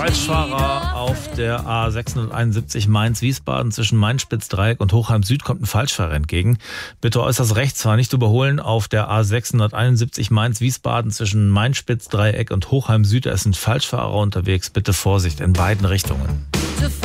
Falschfahrer auf der A671 Mainz-Wiesbaden zwischen Main-Spitz-Dreieck und Hochheim-Süd kommt ein Falschfahrer entgegen. Bitte äußerst rechts fahren, nicht überholen. Auf der A671 Mainz-Wiesbaden zwischen Main-Spitz-Dreieck und Hochheim-Süd, da ist ein Falschfahrer unterwegs. Bitte Vorsicht in beiden Richtungen.